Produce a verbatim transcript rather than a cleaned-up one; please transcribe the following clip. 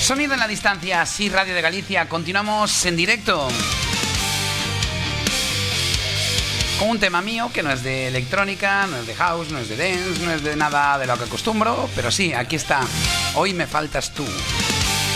Sonido en la distancia, sí, Radio de Galicia. Continuamos en directo con un tema mío que no es de electrónica, no es de house, no es de dance, no es de nada de lo que acostumbro, pero sí, aquí está. Hoy me faltas tú.